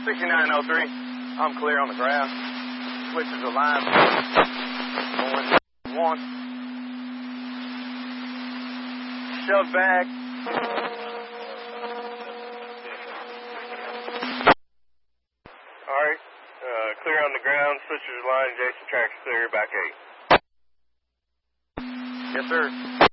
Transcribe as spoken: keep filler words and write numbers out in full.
sixty-nine oh three. I'm clear on the ground. Switches the line. Going one. Shove back. Alright. Uh, clear on the ground. Switches the line. Jason tracks clear. Back eight. Yes, sir.